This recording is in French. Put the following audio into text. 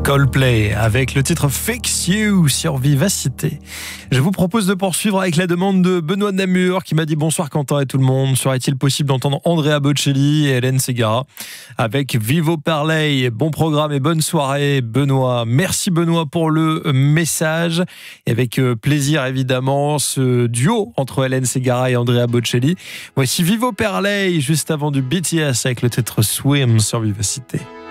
Coldplay avec le titre Fix You sur Vivacité. Je vous propose de poursuivre avec la demande de Benoît de Namur qui m'a dit bonsoir Quentin et tout le monde. Serait-il possible d'entendre Andrea Bocelli et Hélène Ségara avec Vivo Parley? Bon programme et bonne soirée Benoît. Merci Benoît pour le message. Et avec plaisir évidemment ce duo entre Hélène Ségara et Andrea Bocelli. Voici Vivo Parley juste avant du BTS avec le titre Swim sur Vivacité.